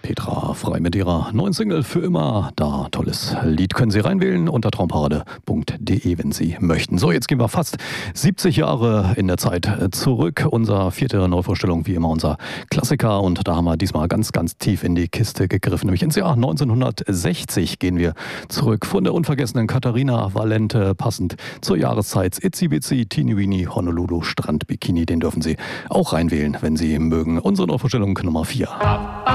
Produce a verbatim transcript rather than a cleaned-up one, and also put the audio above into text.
Petra Frei mit ihrer neuen Single Für immer. Da, tolles Lied, können Sie reinwählen unter traumparade punkt de, wenn Sie möchten. So, jetzt gehen wir fast siebzig Jahre in der Zeit zurück. Unser vierte Neuvorstellung, wie immer unser Klassiker. Und da haben wir diesmal ganz, ganz tief in die Kiste gegriffen. Nämlich ins Jahr neunzehnhundertsechzig gehen wir zurück. Von der unvergessenen Katharina Valente, passend zur Jahreszeit Itzy Bitsy Teeny Weeny Honolulu Strand Bikini. Den dürfen Sie auch reinwählen, wenn Sie mögen. Unsere Neuvorstellung Nummer vier.